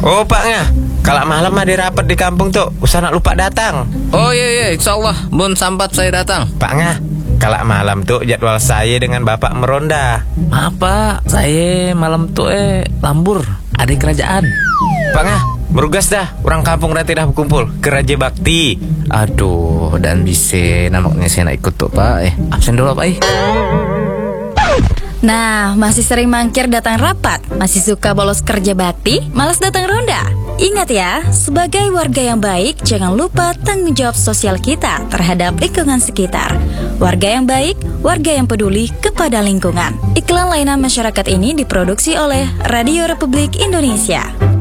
Oh Pak Ngah, kalau malam ada rapat di kampung tuh, usah nak lupa datang. Oh iya, insya Allah, mun sampat saya datang. Pak Ngah, kalau malam tuh jadwal saya dengan Bapak meronda. Maaf Pak, saya malam tuh lambur, ada kerajaan. Pak Ngah, merugas dah, orang kampung nanti dah berkumpul ke Raja Bakti. Aduh, dan bisa nampaknya saya nak ikut tuh Pak. Absen dulu Pak. Nah, masih sering mangkir datang rapat, masih suka bolos kerja bakti, malas datang ronda. Ingat ya, sebagai warga yang baik, jangan lupa tanggung jawab sosial kita terhadap lingkungan sekitar. Warga yang baik, warga yang peduli kepada lingkungan. Iklan layanan masyarakat ini diproduksi oleh Radio Republik Indonesia.